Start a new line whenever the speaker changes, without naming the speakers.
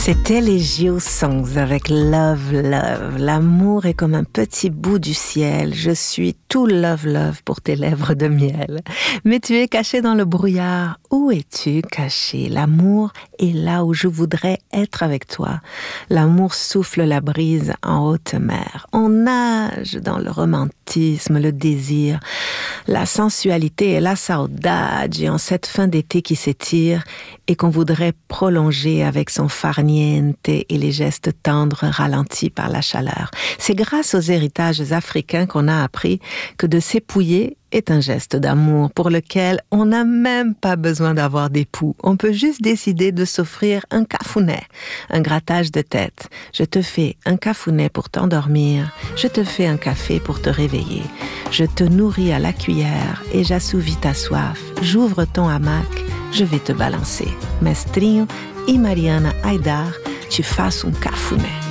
C'était les Geosongs avec Love, Love. L'amour est comme un petit bout du ciel. Je suis tout love, love pour tes lèvres de miel. Mais tu es caché dans le brouillard. Où es-tu caché? L'amour est là où je voudrais être avec toi. L'amour souffle la brise en haute mer. On nage dans le romantisme, le désir, la sensualité et la saudade en cette fin d'été qui s'étire et qu'on voudrait prolonger avec son farniente et les gestes tendres ralentis par la chaleur. C'est grâce aux héritages africains qu'on a appris que de s'épouiller est un geste d'amour pour lequel on n'a même pas besoin d'avoir d'époux. On peut juste décider de s'offrir un cafounet, un grattage de tête. Je te fais un cafounet pour t'endormir, je te fais un café pour te réveiller. Je te nourris à la cuillère et j'assouvis ta soif. J'ouvre ton hamac, je vais te balancer. Mestrinho e Mariana Aidar, te faço um cafuné.